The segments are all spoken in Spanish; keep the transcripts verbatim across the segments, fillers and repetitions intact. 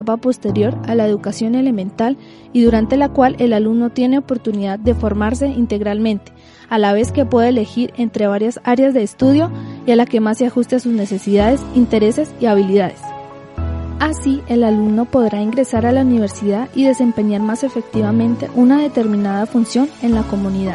etapa posterior a la educación elemental y durante la cual el alumno tiene oportunidad de formarse integralmente, a la vez que puede elegir entre varias áreas de estudio y a la que más se ajuste a sus necesidades, intereses y habilidades. Así, el alumno podrá ingresar a la universidad y desempeñar más efectivamente una determinada función en la comunidad.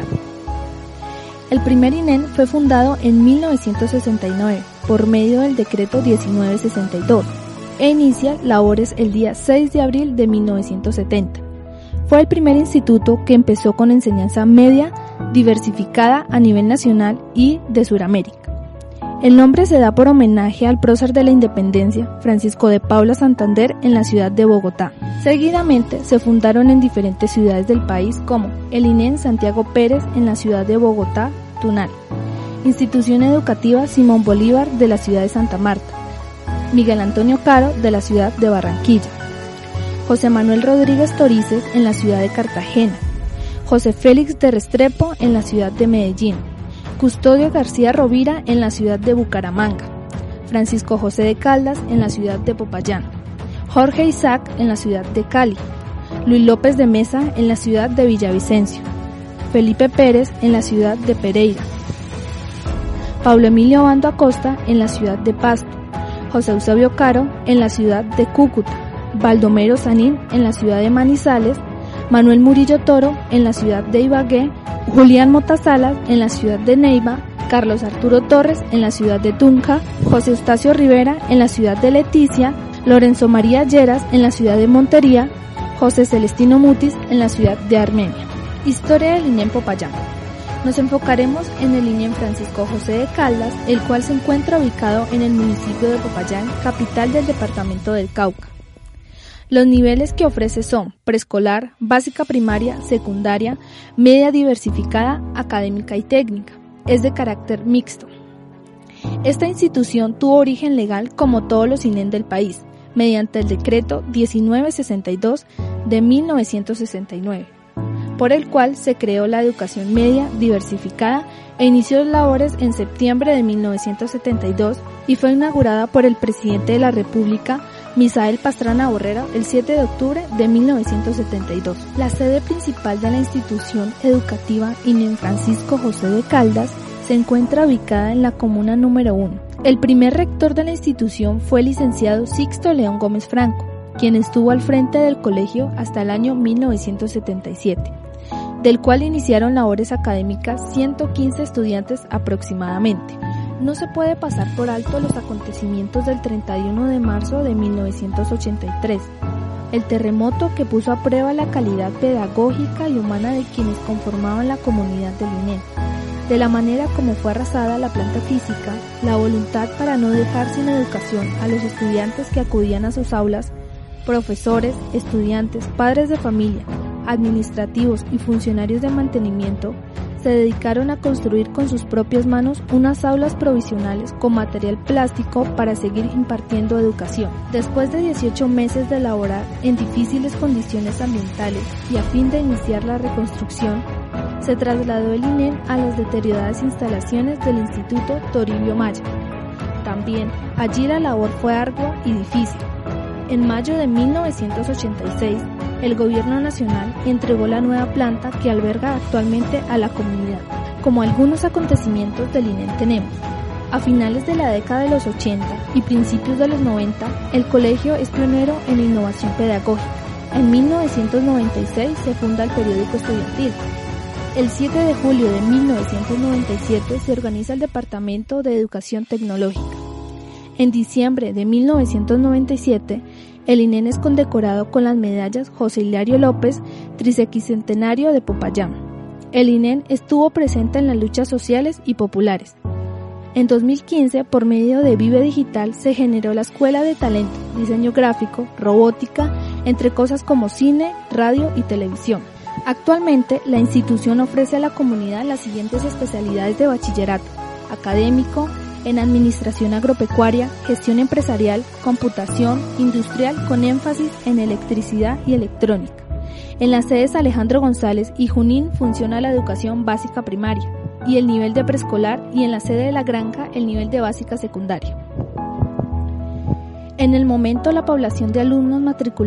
El primer I N E N fue fundado en mil novecientos sesenta y nueve por medio del decreto diecinueve sesenta y dos e inicia labores el día seis de abril de mil novecientos setenta. Fue el primer instituto que empezó con enseñanza media diversificada a nivel nacional y de Sudamérica. El nombre se da por homenaje al prócer de la independencia, Francisco de Paula Santander, en la ciudad de Bogotá. Seguidamente se fundaron en diferentes ciudades del país como el I N E N Santiago Pérez en la ciudad de Bogotá, Tunal, Institución Educativa Simón Bolívar de la ciudad de Santa Marta, Miguel Antonio Caro de la ciudad de Barranquilla, José Manuel Rodríguez Torices en la ciudad de Cartagena, José Félix de Restrepo en la ciudad de Medellín, Custodio García Rovira en la ciudad de Bucaramanga, Francisco José de Caldas en la ciudad de Popayán, Jorge Isaac en la ciudad de Cali, Luis López de Mesa en la ciudad de Villavicencio, Felipe Pérez en la ciudad de Pereira, Pablo Emilio Bando Acosta en la ciudad de Pasto, José Eusebio Caro en la ciudad de Cúcuta, Baldomero Sanín en la ciudad de Manizales, Manuel Murillo Toro en la ciudad de Ibagué, Julián Mota Salas en la ciudad de Neiva, Carlos Arturo Torres en la ciudad de Tunja, José Eustacio Rivera en la ciudad de Leticia, Lorenzo María Lleras en la ciudad de Montería, José Celestino Mutis en la ciudad de Armenia. Historia del I N E N Popayán. Nos enfocaremos en el I N E N Francisco José de Caldas, el cual se encuentra ubicado en el municipio de Popayán, capital del departamento del Cauca. Los niveles que ofrece son preescolar, básica primaria, secundaria, media diversificada, académica y técnica. Es de carácter mixto. Esta institución tuvo origen legal como todos los I N E N del país, mediante el decreto diecinueve sesenta y dos de mil novecientos sesenta y nueve, por el cual se creó la educación media diversificada e inició labores en septiembre de mil novecientos setenta y dos y fue inaugurada por el presidente de la República, Misael Pastrana Borrero, el siete de octubre de mil novecientos setenta y dos. La sede principal de la institución educativa I N E N Francisco José de Caldas se encuentra ubicada en la comuna número uno. El primer rector de la institución fue el licenciado Sixto León Gómez Franco, quien estuvo al frente del colegio hasta el año mil novecientos setenta y siete, del cual iniciaron labores académicas ciento quince estudiantes aproximadamente. No se puede pasar por alto los acontecimientos del treinta y uno de marzo de mil novecientos ochenta y tres, el terremoto que puso a prueba la calidad pedagógica y humana de quienes conformaban la comunidad del I N E N, de la manera como fue arrasada la planta física, la voluntad para no dejar sin educación a los estudiantes que acudían a sus aulas, profesores, estudiantes, padres de familia, administrativos y funcionarios de mantenimiento, se dedicaron a construir con sus propias manos unas aulas provisionales con material plástico para seguir impartiendo educación. Después de dieciocho meses de laborar en difíciles condiciones ambientales y a fin de iniciar la reconstrucción, se trasladó el I N E N a las deterioradas instalaciones del Instituto Toribio Maya. También allí la labor fue ardua y difícil. En mayo de mil novecientos ochenta y seis, el gobierno nacional entregó la nueva planta que alberga actualmente a la comunidad. Como algunos acontecimientos del I N E N tenemos: a finales de la década de los ochenta y principios de los noventa, el colegio es pionero en innovación pedagógica. En mil novecientos noventa y seis se funda el periódico estudiantil. El siete de julio de mil novecientos noventa y siete se organiza el Departamento de Educación Tecnológica. En diciembre de mil novecientos noventa y siete, el I N E N es condecorado con las medallas José Hilario López, Trisequicentenario de Popayán. El I N E N estuvo presente en las luchas sociales y populares. En dos mil quince, por medio de Vive Digital, se generó la Escuela de Talento, Diseño Gráfico, Robótica, entre cosas como cine, radio y televisión. Actualmente, la institución ofrece a la comunidad las siguientes especialidades de bachillerato: académico, en administración agropecuaria, gestión empresarial, computación, industrial con énfasis en electricidad y electrónica. En las sedes Alejandro González y Junín funciona la educación básica primaria y el nivel de preescolar, y en la sede de La Granja el nivel de básica secundaria. En el momento, la población de alumnos matriculados